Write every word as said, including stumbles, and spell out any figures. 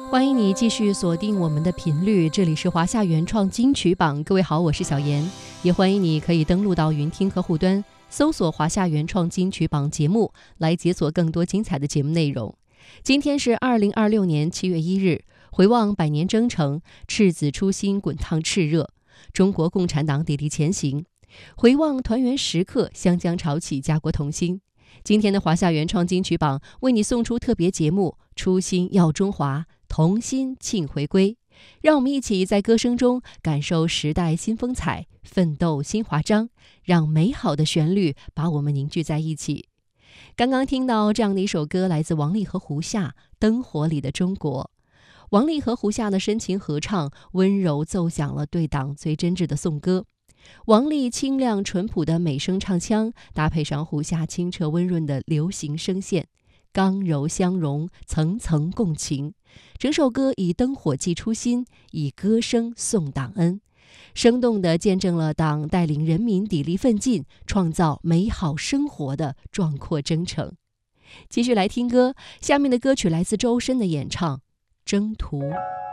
欢迎你继续锁定我们的频率，这里是华夏原创金曲榜。各位好，我是小妍，也欢迎你可以登录到云听客户端，搜索华夏原创金曲榜节目，来解锁更多精彩的节目内容。今天是二零二六年七月一日，回望百年征程，赤子初心滚烫炽热，中国共产党砥砺前行，回望团圆时刻，湘江潮起，家国同心。今天的华夏原创金曲榜为你送出特别节目《初心耀中华，同心庆回归》，让我们一起在歌声中感受时代新风采，奋斗新华章，让美好的旋律把我们凝聚在一起。刚刚听到这样的一首歌，来自王丽和胡夏《灯火里的中国》。王丽和胡夏的深情合唱，温柔奏响了对党最真挚的颂歌。王丽清亮淳朴的美声唱腔，搭配上胡夏清澈温润的流行声线，刚柔相融，层层共情。整首歌以灯火寄初心，以歌声颂党恩，生动地见证了党带领人民砥砺奋进，创造美好生活的壮阔征程。继续来听歌，下面的歌曲来自周深的演唱《征途》。